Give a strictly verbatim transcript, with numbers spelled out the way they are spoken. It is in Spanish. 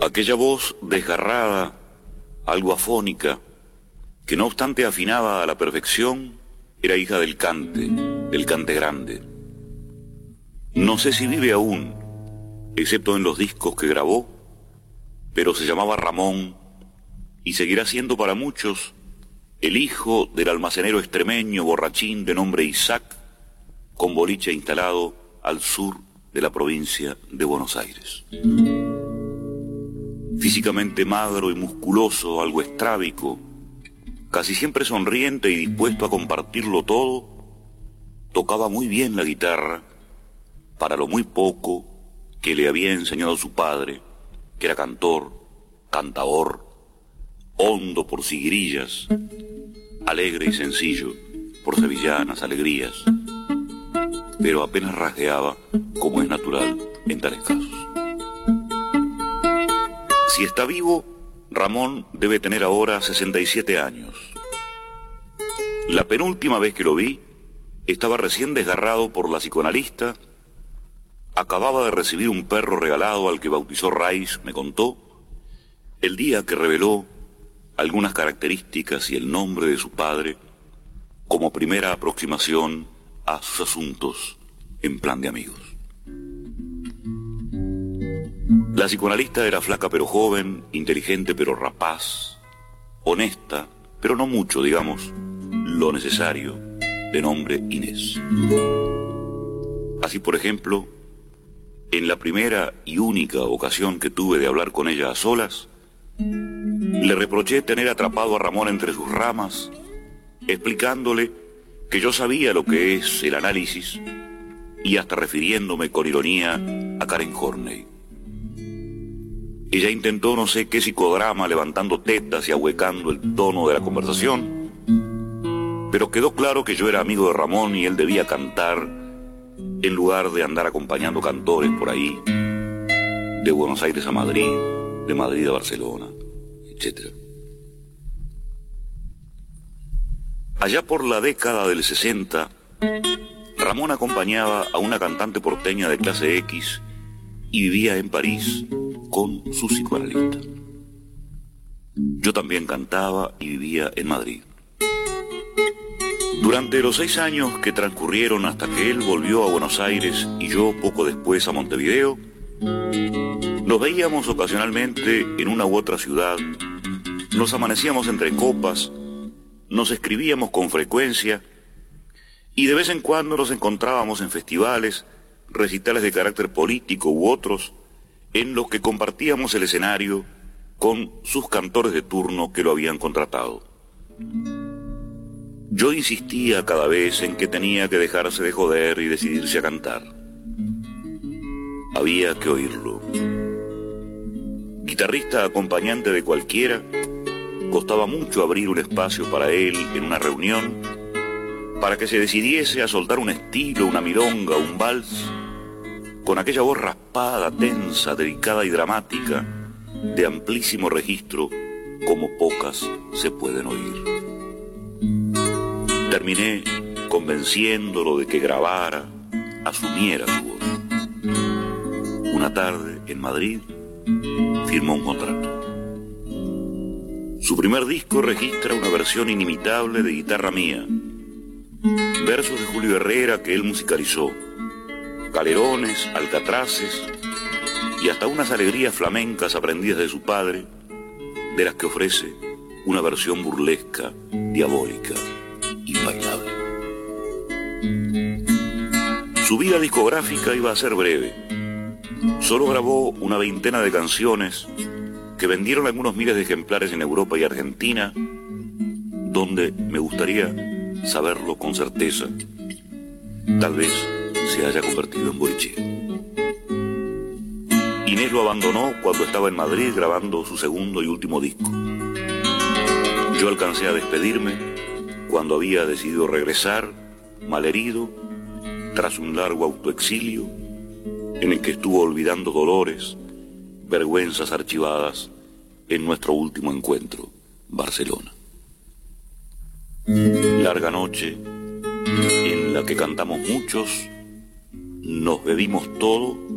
Aquella voz desgarrada, algo afónica, que no obstante afinaba a la perfección, era hija del cante, del cante grande. No sé si vive aún, excepto en los discos que grabó, pero se llamaba Ramón y seguirá siendo para muchos el hijo del almacenero extremeño borrachín de nombre Isaac, con boliche instalado al sur de la provincia de Buenos Aires. Físicamente magro y musculoso, algo estrábico, casi siempre sonriente y dispuesto a compartirlo todo, tocaba muy bien la guitarra para lo muy poco que le había enseñado su padre, que era cantor, cantador, hondo por siguirillas, alegre y sencillo por sevillanas alegrías, pero apenas rasgueaba como es natural en tales casos. Si está vivo, Ramón debe tener ahora sesenta y siete años. La penúltima vez que lo vi, estaba recién desgarrado por la psicoanalista, acababa de recibir un perro regalado al que bautizó Rice, me contó, el día que reveló algunas características y el nombre de su padre como primera aproximación a sus asuntos en plan de amigos. La psicoanalista era flaca pero joven, inteligente pero rapaz, honesta, pero no mucho, digamos, lo necesario, de nombre Inés. Así, por ejemplo, en la primera y única ocasión que tuve de hablar con ella a solas, le reproché tener atrapado a Ramón entre sus ramas, explicándole que yo sabía lo que es el análisis y hasta refiriéndome con ironía a Karen Horney. Ella intentó no sé qué psicodrama levantando tetas y ahuecando el tono de la conversación, pero quedó claro que yo era amigo de Ramón y él debía cantar en lugar de andar acompañando cantores por ahí, de Buenos Aires a Madrid, de Madrid a Barcelona, etcétera. Allá por la década del sesenta, Ramón acompañaba a una cantante porteña de clase X y vivía en París con su psicoanalista. Yo también cantaba y vivía en Madrid. Durante los seis años que transcurrieron hasta que él volvió a Buenos Aires y yo poco después a Montevideo, nos veíamos ocasionalmente en una u otra ciudad, nos amanecíamos entre copas, nos escribíamos con frecuencia y de vez en cuando nos encontrábamos en festivales, recitales de carácter político u otros, en los que compartíamos el escenario con sus cantores de turno que lo habían contratado. Yo insistía cada vez en que tenía que dejarse de joder y decidirse a cantar. Había que oírlo. Guitarrista acompañante de cualquiera, costaba mucho abrir un espacio para él en una reunión, para que se decidiese a soltar un estilo, una milonga, un vals, con aquella voz raspada, tensa, delicada y dramática, de amplísimo registro, como pocas se pueden oír. Terminé convenciéndolo de que grabara, asumiera su voz. Una tarde, en Madrid, firmó un contrato. Su primer disco registra una versión inimitable de Guitarra Mía, versos de Julio Herrera que él musicalizó, galerones, alcatraces y hasta unas alegrías flamencas aprendidas de su padre, de las que ofrece una versión burlesca, diabólica, imbailable. Su vida discográfica iba a ser breve. Solo grabó una veintena de canciones que vendieron algunos miles de ejemplares en Europa y Argentina, donde me gustaría saberlo con certeza, tal vez se haya convertido en bolichero. Inés lo abandonó cuando estaba en Madrid grabando su segundo y último disco. Yo alcancé a despedirme cuando había decidido regresar, malherido, tras un largo autoexilio en el que estuvo olvidando dolores, vergüenzas archivadas en nuestro último encuentro, Barcelona. Larga noche en la que cantamos muchos, nos bebimos todo